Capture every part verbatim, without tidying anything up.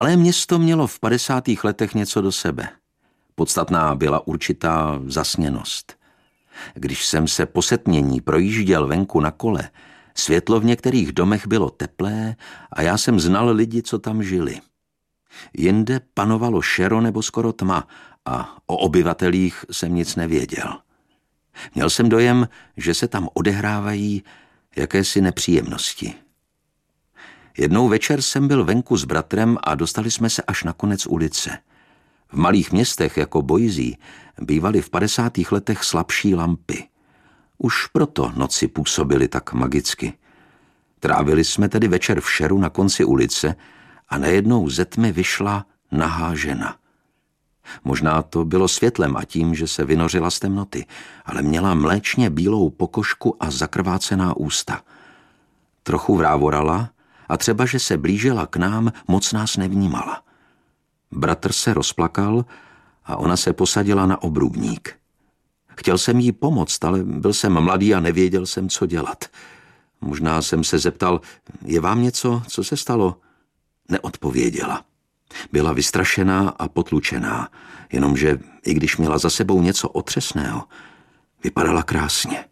Ale město mělo v padesátých letech něco do sebe. Podstatná byla určitá zasněnost. Když jsem se po setmění projížděl venku na kole, světlo v některých domech bylo teplé a já jsem znal lidi, co tam žili. Jinde panovalo šero nebo skoro tma a o obyvatelích jsem nic nevěděl. Měl jsem dojem, že se tam odehrávají jakési nepříjemnosti. Jednou večer jsem byl venku s bratrem a dostali jsme se až na konec ulice. V malých městech jako Boise bývaly v padesátých letech slabší lampy. Už proto noci působily tak magicky. Trávili jsme tedy večer v šeru na konci ulice a najednou ze tmy vyšla nahá žena. Možná to bylo světlem a tím, že se vynořila z temnoty, ale měla mléčně bílou pokožku a zakrvácená ústa. Trochu vrávorala a třeba, že se blížila k nám, moc nás nevnímala. Bratr se rozplakal a ona se posadila na obrubník. Chtěl jsem jí pomoct, ale byl jsem mladý a nevěděl jsem, co dělat. Možná jsem se zeptal, je vám něco, co se stalo? Neodpověděla. Byla vystrašená a potlučená, jenomže i když měla za sebou něco otřesného, vypadala krásně.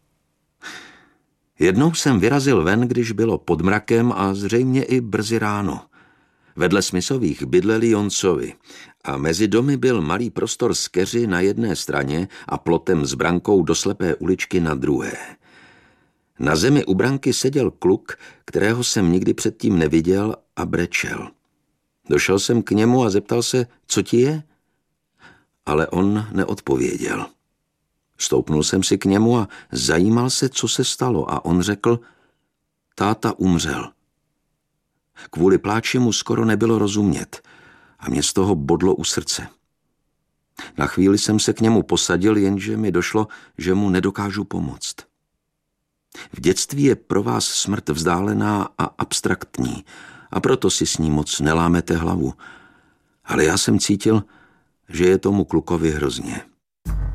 Jednou jsem vyrazil ven, když bylo pod mrakem a zřejmě i brzy ráno. Vedle Smithových bydleli Joncovi a mezi domy byl malý prostor z keři na jedné straně a plotem s brankou do slepé uličky na druhé. Na zemi u branky seděl kluk, kterého jsem nikdy předtím neviděl, a brečel. Došel jsem k němu a zeptal se, co ti je? Ale on neodpověděl. Stoupnul jsem si k němu a zajímal se, co se stalo, a on řekl, táta umřel. Kvůli pláči mu skoro nebylo rozumět a mě z toho bodlo u srdce. Na chvíli jsem se k němu posadil, jenže mi došlo, že mu nedokážu pomoct. V dětství je pro vás smrt vzdálená a abstraktní a proto si s ní moc nelámete hlavu. Ale já jsem cítil, že je tomu klukovi hrozně.